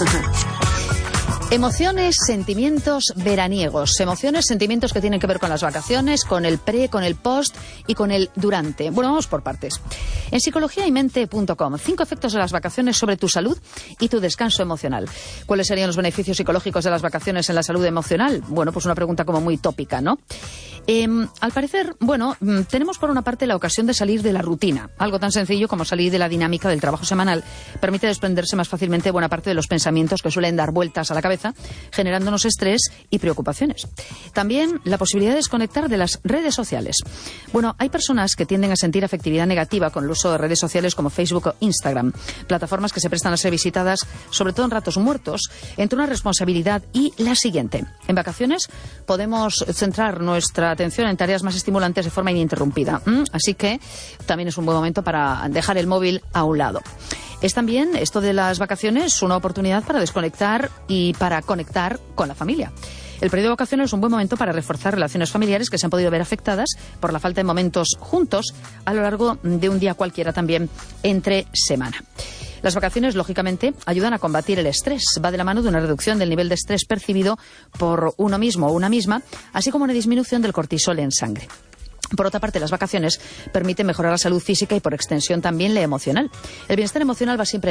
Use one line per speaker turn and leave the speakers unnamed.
Emociones, sentimientos veraniegos. Emociones, sentimientos que tienen que ver con las vacaciones, con el pre, con el post y con el durante. Bueno, vamos por partes. En psicologiaymente.com, 5 efectos de las vacaciones sobre tu salud y tu descanso emocional. ¿Cuáles serían los beneficios psicológicos de las vacaciones en la salud emocional? Bueno, pues una pregunta como muy tópica, ¿no? Al parecer, bueno, tenemos por una parte la ocasión de salir de la rutina. Algo tan sencillo como salir de la dinámica del trabajo semanal permite desprenderse más fácilmente de buena parte de los pensamientos que suelen dar vueltas a la cabeza, generándonos estrés y preocupaciones. También la posibilidad de desconectar de las redes sociales. Bueno, hay personas que tienden a sentir afectividad negativa con el uso de redes sociales como Facebook o Instagram, plataformas que se prestan a ser visitadas, sobre todo en ratos muertos, entre una responsabilidad y la siguiente. En vacaciones podemos centrar nuestra atención en tareas más estimulantes de forma ininterrumpida. Así que también es un buen momento para dejar el móvil a un lado. Es también, esto de las vacaciones, una oportunidad para desconectar y para conectar con la familia. El periodo de vacaciones es un buen momento para reforzar relaciones familiares que se han podido ver afectadas por la falta de momentos juntos a lo largo de un día cualquiera también entre semana. Las vacaciones, lógicamente, ayudan a combatir el estrés. Va de la mano de una reducción del nivel de estrés percibido por uno mismo o una misma, así como una disminución del cortisol en sangre. Por otra parte, las vacaciones permiten mejorar la salud física y, por extensión, también la emocional. El bienestar emocional va siempre